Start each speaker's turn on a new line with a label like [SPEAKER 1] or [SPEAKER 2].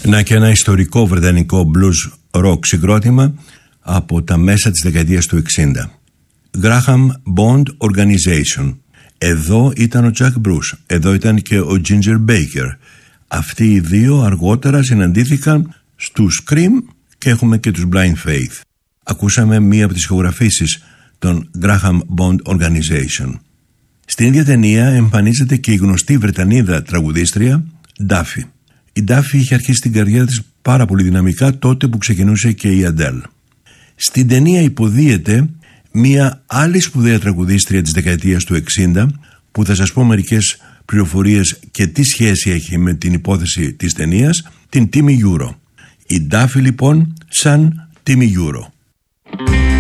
[SPEAKER 1] Να και ένα ιστορικό βρετανικό blues rock συγκρότημα από τα μέσα της δεκαετίας του 60. Graham Bond Organization. Εδώ ήταν ο Jack Bruce, εδώ ήταν και ο Ginger Baker. Αυτοί οι δύο αργότερα συναντήθηκαν στους Cream και έχουμε και τους Blind Faith. Ακούσαμε μία από τις ηχογραφήσεις των Graham Bond Organization. Στην ίδια ταινία εμφανίζεται και η γνωστή Βρετανίδα τραγουδίστρια Duffy. Η Duffy είχε αρχίσει την καριέρα της πάρα πολύ δυναμικά τότε που ξεκινούσε και η Adele. Στην ταινία υποδίεται μία άλλη σπουδαία τραγουδίστρια της δεκαετίας του 60, που θα σας πω μερικές πληροφορίες και τι σχέση έχει με την υπόθεση της ταινίας, την Timmy Euro. Η Duffy λοιπόν σαν Timmy Euro.